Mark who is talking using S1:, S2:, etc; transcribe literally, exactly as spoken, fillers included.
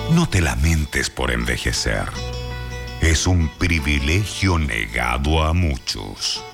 S1: No te lamentes por envejecer. Es un privilegio negado a muchos.